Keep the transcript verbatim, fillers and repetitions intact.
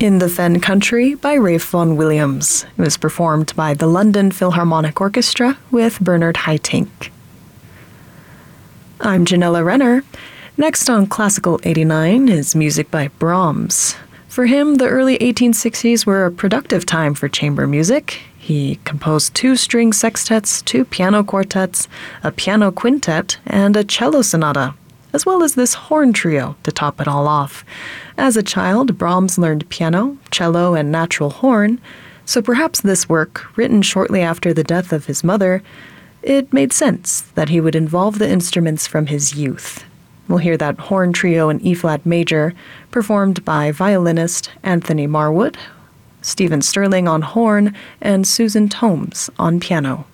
In the Fen Country by Ralph Vaughan Williams. It was performed by the London Philharmonic Orchestra with Bernard Haitink. I'm Janella Renner. Next on Classical eighty-nine is music by Brahms. For him, the early eighteen sixties were a productive time for chamber music. He composed two string sextets, two piano quartets, a piano quintet, and a cello sonata, as well as this horn trio to top it all off. As a child, Brahms learned piano, cello, and natural horn, so perhaps this work, written shortly after the death of his mother, it made sense that he would involve the instruments from his youth. We'll hear that horn trio in E-flat major, performed by violinist Anthony Marwood, Stephen Sterling on horn, and Susan Tomes on piano.